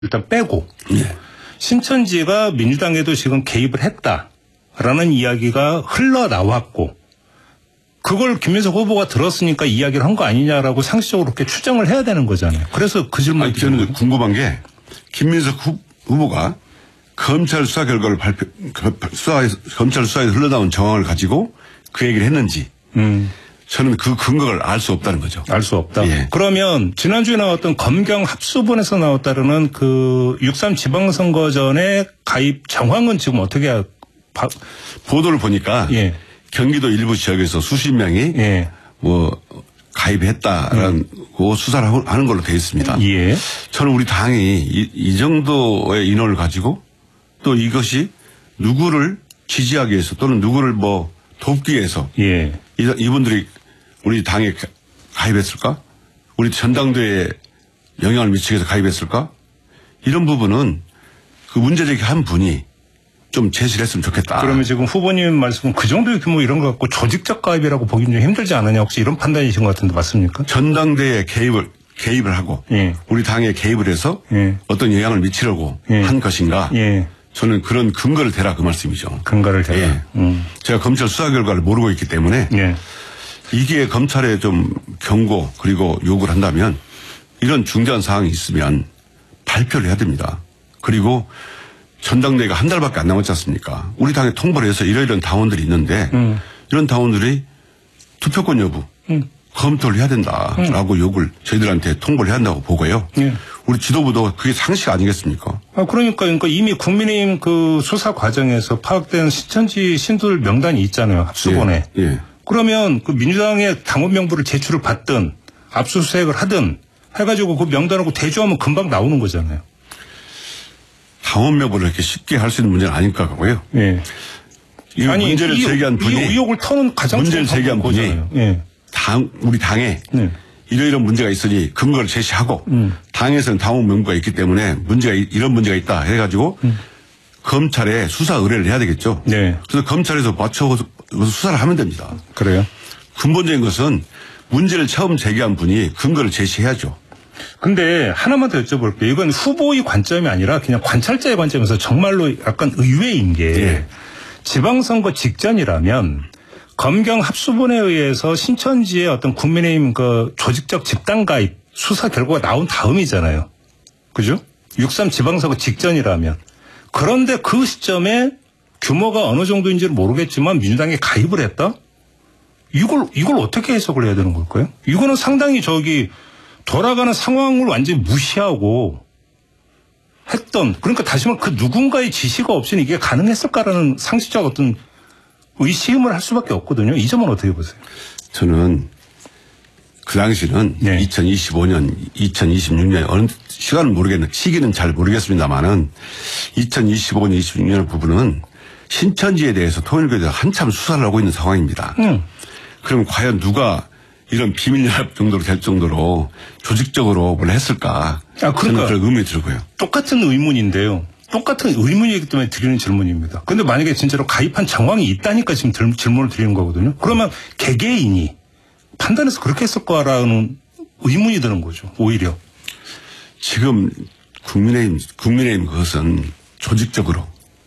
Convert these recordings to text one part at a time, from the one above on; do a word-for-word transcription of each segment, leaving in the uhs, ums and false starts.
일단 빼고 예. 신천지가 민주당에도 지금 개입을 했다라는 이야기가 흘러나왔고 그걸 김민석 후보가 들었으니까 이야기를 한 거 아니냐라고 상식적으로 그렇게 추정을 해야 되는 거잖아요. 그래서 그 질문을 아니, 저는 궁금한 게 김민석 후, 후보가 검찰 수사 결과를 발표, 수사, 검찰 수사에서 흘러나온 정황을 가지고 그 얘기를 했는지 음. 저는 그 근거를 알 수 없다는 거죠. 알 수 없다. 예. 그러면 지난주에 나왔던 검경 합수본에서 나왔다는 그 육삼 지방선거전의 가입 정황은 지금 어떻게 바... 보도를 보니까 예. 경기도 일부 지역에서 수십 명이 예. 뭐 가입했다라는 음. 수사를 하는 걸로 되어 있습니다. 예. 저는 우리 당이 이, 이 정도의 인원을 가지고 또 이것이 누구를 지지하기 위해서 또는 누구를 뭐 돕기 위해서 예. 이, 이분들이 우리 당에 가입했을까? 우리 전당대회에 영향을 미치기 위해서 가입했을까? 이런 부분은 그 문제제기 한 분이 좀 제시를 했으면 좋겠다. 그러면 지금 후보님 말씀은 그 정도의 규모 이런 거 갖고 조직적 가입이라고 보기는 좀 힘들지 않느냐 혹시 이런 판단이신 것 같은데 맞습니까? 전당대회에 개입을, 개입을 하고 예. 우리 당에 개입을 해서 예. 어떤 영향을 미치려고 예. 한 것인가? 예. 저는 그런 근거를 대라 그 말씀이죠. 근거를 대라. 예. 음. 제가 검찰 수사 결과를 모르고 있기 때문에 예. 이게 검찰에 좀 경고 그리고 요구를 한다면 이런 중대한 사항이 있으면 발표를 해야 됩니다. 그리고 전당대회가 한 달밖에 안 남았지 않습니까? 우리 당에 통보를 해서 이러이러한 당원들이 있는데 음. 이런 당원들이 투표권 여부 음. 검토를 해야 된다라고 음. 요구를 저희들한테 통보를 해야 한다고 보고요. 예. 우리 지도부도 그게 상식 아니겠습니까? 아, 그러니까, 그러니까 이미 국민의힘 그 수사 과정에서 파악된 신천지 신도들 명단이 있잖아요. 합수본에. 예. 예. 그러면 그 민주당의 당원 명부를 제출을 받든 압수수색을 하든 해가지고 그 명단하고 대조하면 금방 나오는 거잖아요. 당원 명부를 이렇게 쉽게 할 수 있는 문제는 아닐 것 같고요. 예. 이 아니, 문제를 이, 제기한 분이 이 의혹을 터는 가장 문제를 제기한 분이 예. 당 우리 당에 네. 이러이런 문제가 있으니 근거를 제시하고 음. 당에서는 당원 명부가 있기 때문에 문제가 이런 문제가 있다 해가지고 음. 검찰에 수사 의뢰를 해야 되겠죠. 네. 그래서 검찰에서 맞춰서 수사를 하면 됩니다. 그래요? 근본적인 것은 문제를 처음 제기한 분이 근거를 제시해야죠. 근데 하나만 더 여쭤볼게요. 이건 후보의 관점이 아니라 그냥 관찰자의 관점에서 정말로 약간 의외인 게 네. 지방선거 직전이라면 검경 합수본에 의해서 신천지의 어떤 국민의힘 그 조직적 집단 가입 수사 결과가 나온 다음이잖아요. 그죠? 육삼 지방선거 직전이라면. 그런데 그 시점에 규모가 어느 정도인지는 모르겠지만 민주당에 가입을 했다? 이걸, 이걸 어떻게 해석을 해야 되는 걸까요? 이거는 상당히 저기 돌아가는 상황을 완전히 무시하고 했던, 그러니까 다시 말해 그 누군가의 지시가 없이는 이게 가능했을까라는 상식적 어떤 의심을 할 수밖에 없거든요. 이 점은 어떻게 보세요? 저는 그 당시는 네. 이천이십오 년, 이천이십육 년 어느 시간은 모르겠는데 시기는 잘 모르겠습니다만은 이천이십오 년, 이십육 년 부분은 신천지에 대해서 통일교회가 한참 수사를 하고 있는 상황입니다. 음. 그럼 과연 누가 이런 비밀연합 정도로 될 정도로 조직적으로 뭘 했을까? 아, 그러니까 그런 의문이 들고요. 똑같은 의문인데요. 똑같은 의문이기 때문에 드리는 질문입니다. 그런데 만약에 진짜로 가입한 정황이 있다니까 지금 들, 질문을 드리는 거거든요. 그러면 개개인이 판단해서 그렇게 했을 거라는 의문이 드는 거죠. 오히려. 지금 국민의힘, 국민의힘 그것은 조직적으로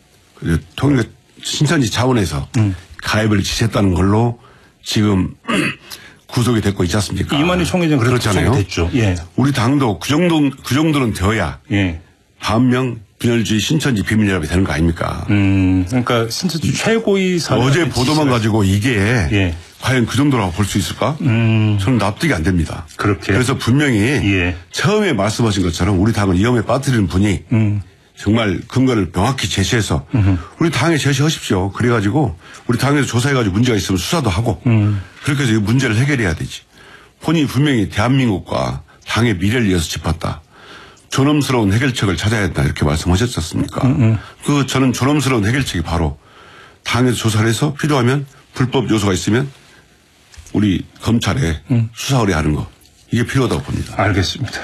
통일 신천지 차원에서 음. 가입을 지시했다는 걸로 지금 구속이 됐고 있지 않습니까? 이만희 총회장 그렇잖아요. 됐죠. 예. 우리 당도 그 정도 그 정도는 되어야 예. 반명 분열주의 신천지 비밀연합이 되는 거 아닙니까? 음, 그러니까 신천지 최고위 어제 보도만 가지고 이게 예. 과연 그 정도라고 볼 수 있을까? 음. 저는 납득이 안 됩니다. 그렇게. 그래서 분명히 예. 처음에 말씀하신 것처럼 우리 당을 위험에 빠뜨리는 분이 음. 정말 근거를 명확히 제시해서 음흠. 우리 당에 제시하십시오. 그래가지고 우리 당에서 조사해가지고 문제가 있으면 수사도 하고 음. 그렇게 해서 이 문제를 해결해야 되지. 본인이 분명히 대한민국과 당의 미래를 위해서 짚었다. 존엄스러운 해결책을 찾아야 한다 이렇게 말씀하셨지 않습니까? 음음. 그 저는 존엄스러운 해결책이 바로 당에서 조사를 해서 필요하면 불법 요소가 있으면 우리 검찰에 음. 수사 의뢰하는 거 이게 필요하다고 봅니다. 알겠습니다.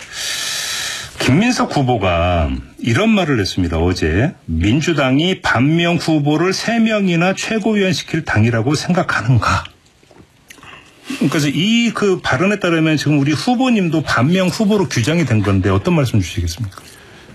김민석 후보가 이런 말을 했습니다. 어제 민주당이 반명 후보를 세 명이나 최고위원시킬 당이라고 생각하는가? 그래서 이 그 발언에 따르면 지금 우리 후보님도 반명 후보로 규정이 된 건데 어떤 말씀 주시겠습니까?